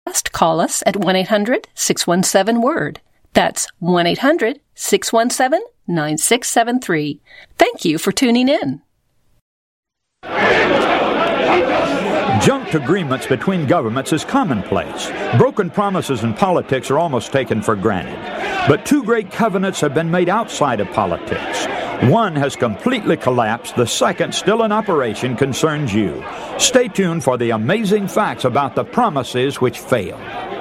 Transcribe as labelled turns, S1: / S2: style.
S1: call us at 1-800-617-WORD. That's 1-800-617-9673. Thank you for tuning in.
S2: Junked agreements between governments is commonplace. Broken promises in politics are almost taken for granted. But two great covenants have been made outside of politics. One has completely collapsed. The second, still in operation, concerns you. Stay tuned for the amazing facts about the promises which failed.